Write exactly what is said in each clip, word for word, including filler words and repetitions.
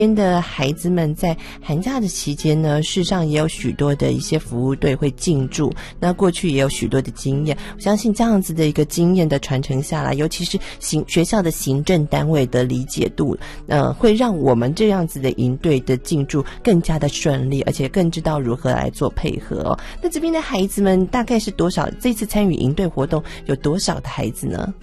边的孩子们在寒假的期间呢，事实上也有许多的一些服务队会进驻，那过去也有许多的经验，我相信这样子的一个经验的传承下来，尤其是行学校的行政单位的理解度，呃，会让我们这样子的营队的进驻更加的顺利，而且更知道如何来做配合哦。那这边的孩子们大概是多少？这次参与营队活动有多少的孩子呢？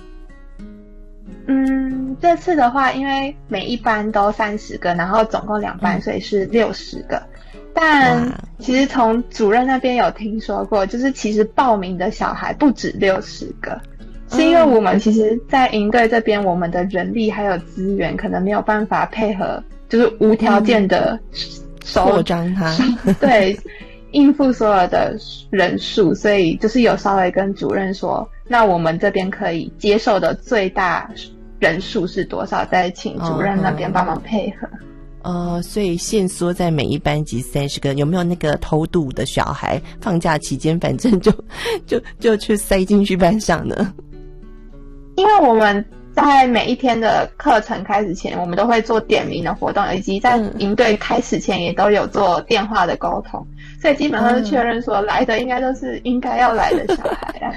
嗯，这次的话，因为每一班都三十个，然后总共两班，所以是六十个。但其实从主任那边有听说过，就是其实报名的小孩不止六十个，是因为我们其实在营队这边，我们的人力还有资源可能没有办法配合，就是无条件的扩张它， 对，应付所有的人数，所以就是有稍微跟主任说，那我们这边可以接受的最大人数是多少，再请主任那边帮忙配合。 呃，所以限缩在每一班级三十个，有没有那个偷渡的小孩？放假期间，反正就就就去塞进去班上呢？ 因为我们在每一天的课程开始前，我们都会做点名的活动，以及在营队开始前也都有做电话的沟通，所以基本上是确认说来的应该都是应该要来的小孩啊。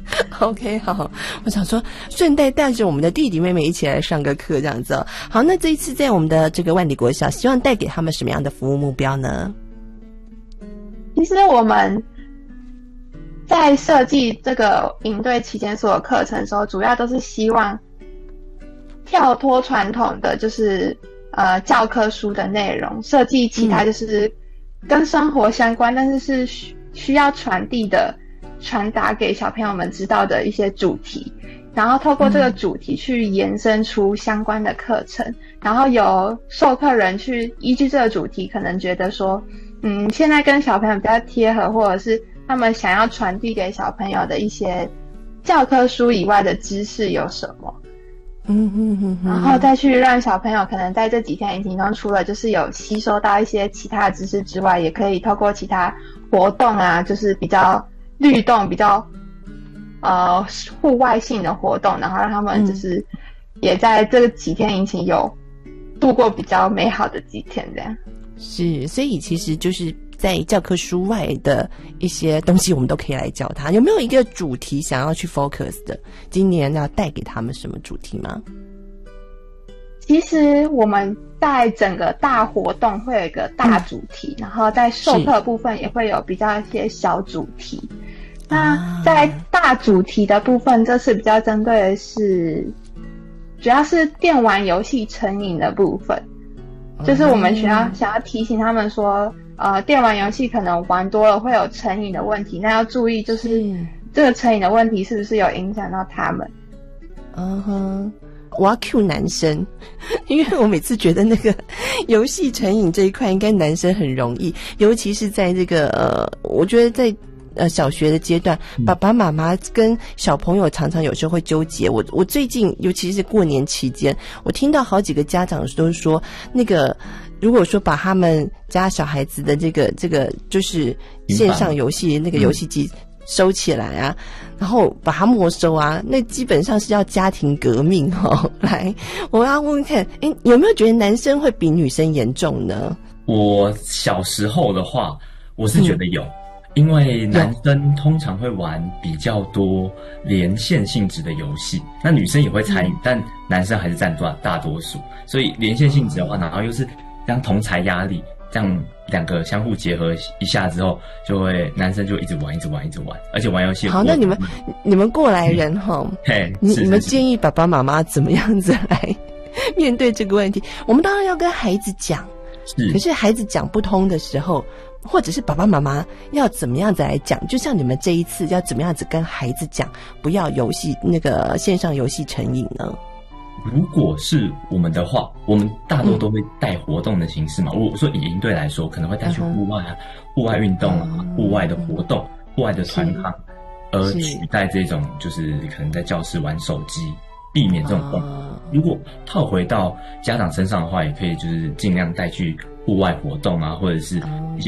OK， 好，我想说顺带带着我们的弟弟妹妹一起来上个课这样子哦。好，那这一次在我们的这个万里国小，希望带给他们什么样的服务目标呢？ 其实我们在设计这个营队期间所有课程的时候，主要都是希望跳脱传统的就是呃教科书的内容，设计其他就是跟生活相关，但是是需需要传递的。传达给小朋友们知道的一些主题，然后透过这个主题去延伸出相关的课程，嗯、然后由授课人去依据这个主题，可能觉得说，嗯，现在跟小朋友比较贴合，或者是他们想要传递给小朋友的一些教科书以外的知识有什么， 嗯哼哼哼， 然后再去让小朋友可能在这几天营期中，除了就是有吸收到一些其他的知识之外，也可以透过其他活动啊，就是比较律动比较呃户外性的活动，然后让他们就是也在这几天营期有度过比较美好的几天这样。 是，所以其实就是在教科书外的一些东西我们都可以来教他。有没有一个主题想要去 focus 的？今年要带给他们什么主题吗？ 其实我们在整个大活动会有一个大主题，嗯、然后在授课部分也会有比较一些小主题。那在大主题的部分，这次比较针对的是，主要是电玩游戏成瘾的部分，就是我们学校想要提醒他们说，呃，电玩游戏可能玩多了会有成瘾的问题，那要注意就是这个成瘾的问题是不是有影响到他们。 嗯哼。我要 cue 男生，因为我每次觉得那个游戏成瘾这一块应该男生很容易，尤其是在这个呃，我觉得在呃小学的阶段，爸爸妈妈跟小朋友常常有时候会纠结。我我最近尤其是过年期间，我听到好几个家长都说，那个如果说把他们家小孩子的这个这个就是线上游戏那个游戏机收起来啊，然后把它没收啊，那基本上是要家庭革命哦。来，我要问问看，诶，有没有觉得男生会比女生严重呢？ 我小时候的话，我是觉得有，嗯、因为男生通常会玩比较多连线性质的游戏，那女生也会参与，嗯、但男生还是占大大多数，所以连线性质的话，然后又是让同侪压力。这样两个相互结合一下之后，就会男生就一直玩一直玩一直玩，而且玩游戏。 好，那你们你们过来人齁， 嘿， 你你们建议爸爸妈妈怎么样子来面对这个问题？我们当然要跟孩子讲，是，可是孩子讲不通的时候，或者是爸爸妈妈要怎么样子来讲？就像你们这一次要怎么样子跟孩子讲，不要游戏那个线上游戏成瘾呢？ 如果是我们的话，我们大多都会带活动的形式嘛。如果说以营队来说，可能会带去户外啊、户外运动啊、户外的活动、户外的团康，而取代这种就是可能在教室玩手机，避免这种动。如果套回到家长身上的话，也可以就是尽量带去户外活动啊，或者是一些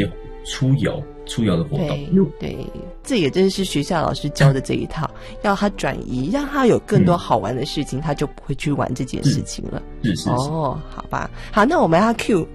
出游出游的活动。 对对，这也真是学校老师教的这一套，要他转移，让他有更多好玩的事情，嗯、他就不会去玩这件事情了。 是是是。 哦，好吧，好，那我们要 cue